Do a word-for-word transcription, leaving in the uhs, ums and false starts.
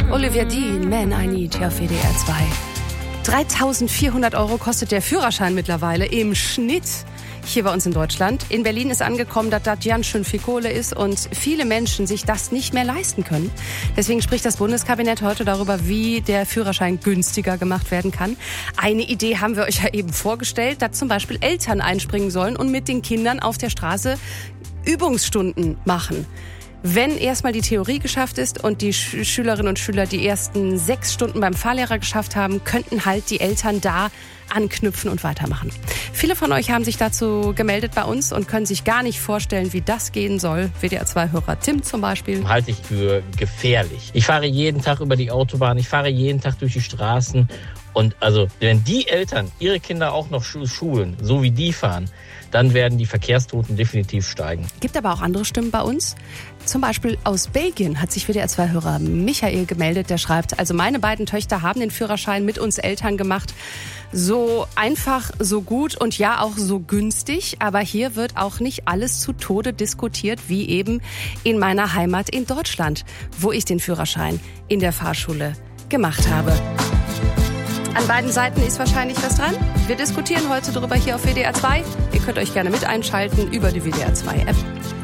Olivia Dean, Man I Need, hier auf W D R zwei. dreitausendvierhundert Euro kostet der Führerschein mittlerweile im Schnitt hier bei uns in Deutschland. In Berlin ist angekommen, dass das ganz schön viel Kohle ist und viele Menschen sich das nicht mehr leisten können. Deswegen spricht das Bundeskabinett heute darüber, wie der Führerschein günstiger gemacht werden kann. Eine Idee haben wir euch ja eben vorgestellt, dass zum Beispiel Eltern einspringen sollen und mit den Kindern auf der Straße Übungsstunden machen. Wenn erstmal die Theorie geschafft ist und die Sch- Schülerinnen und Schüler die ersten sechs Stunden beim Fahrlehrer geschafft haben, könnten halt die Eltern da anknüpfen und weitermachen. Viele von euch haben sich dazu gemeldet bei uns und können sich gar nicht vorstellen, wie das gehen soll. W D R zwei-Hörer Tim zum Beispiel. Halte ich für gefährlich. Ich fahre jeden Tag über die Autobahn, ich fahre jeden Tag durch die Straßen. Und also, wenn die Eltern ihre Kinder auch noch schulen, so wie die fahren, dann werden die Verkehrstoten definitiv steigen. Gibt aber auch andere Stimmen bei uns. Zum Beispiel aus Belgien hat sich W D R zwei-Hörer Michael gemeldet. Der schreibt, also meine beiden Töchter haben den Führerschein mit uns Eltern gemacht. So einfach, so gut und ja auch so günstig. Aber hier wird auch nicht alles zu Tode diskutiert, wie eben in meiner Heimat in Deutschland, wo ich den Führerschein in der Fahrschule gemacht habe. An beiden Seiten ist wahrscheinlich was dran. Wir diskutieren heute darüber hier auf W D R zwei. Ihr könnt euch gerne mit einschalten über die W D R zwei App.